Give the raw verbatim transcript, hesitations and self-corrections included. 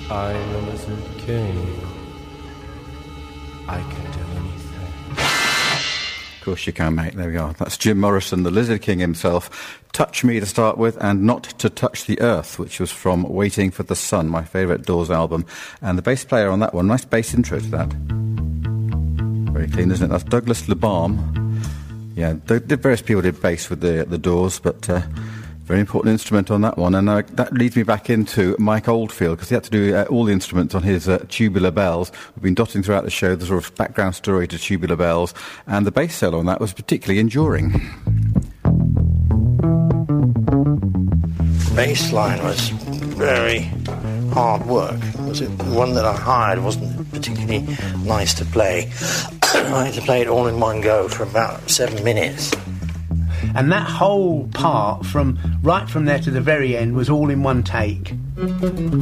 I'm the Lizard King. I can do anything. Of course you can, mate. There we are. That's Jim Morrison, the Lizard King himself. Touch Me to start with, and Not to Touch the Earth, which was from Waiting for the Sun, my favourite Doors album. And the bass player on that one, nice bass intro to that. Very clean, isn't it? That's Douglas LeBarm. Yeah, the, the various people did bass with the the Doors, but uh, very important instrument on that one. And uh, that leads me back into Mike Oldfield, because he had to do uh, all the instruments on his uh, Tubular Bells. We've been dotting throughout the show the sort of background story to Tubular Bells, and the bass solo on that was particularly enduring. Bass line was very hard work. It was the one that I hired wasn't particularly nice to play. I had to play it all in one go for about seven minutes. And that whole part, from right from there to the very end, was all in one take.